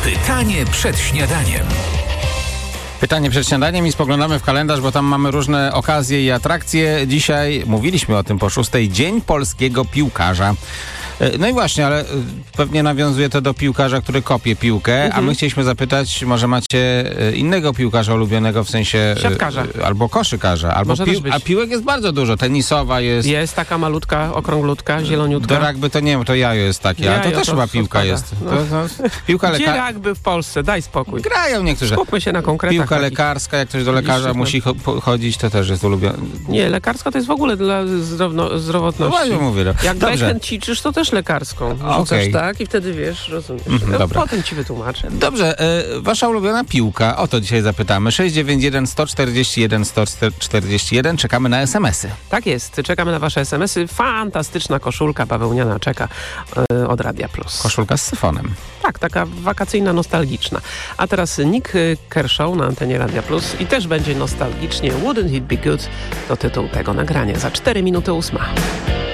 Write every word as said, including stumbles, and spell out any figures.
Pytanie przed śniadaniem. Pytanie przed śniadaniem i spoglądamy w kalendarz, bo tam mamy różne okazje i atrakcje. Dzisiaj mówiliśmy o tym po szóstej. Dzień polskiego piłkarza. No i właśnie, ale pewnie nawiązuje to do piłkarza, który kopie piłkę, mhm. a my chcieliśmy zapytać, może macie innego piłkarza ulubionego, w sensie... Siatkarza. Albo koszykarza. Albo pił- a piłek jest bardzo dużo. Tenisowa jest... Jest taka malutka, okrąglutka, zieloniutka. Do rugby to nie wiem, to jajo jest takie, jajo, ale to też to chyba piłka jest. No. To, to, piłka Gdzie leka- rugby w Polsce? Daj spokój. Grają niektórzy. Skupmy się na konkretach. Piłka takich. lekarska, jak ktoś do lekarza Liczmy. musi cho- chodzić, to też jest ulubione. Nie, lekarska to jest w ogóle dla zdrowno- zdrowotności. No właśnie mówię. No. Jak Dobrze. backhand ćwiczysz, to też lekarską. Rzucasz Okej. tak i wtedy wiesz, rozumiesz. Mhm, no, dobra. potem ci wytłumaczę. Dobrze, e, wasza ulubiona piłka, o to dzisiaj zapytamy. sześć dziewięć jeden, jeden cztery jeden, jeden cztery jeden, czekamy na es em esy. Tak jest, czekamy na wasze es em esy. Fantastyczna koszulka bawełniana czeka e, od Radia Plus. Koszulka z syfonem. Tak, taka wakacyjna, nostalgiczna. A teraz Nick Kershaw na antenie Radia Plus i też będzie nostalgicznie. Wouldn't it be good? To tytuł tego nagrania. Za cztery minuty ósma.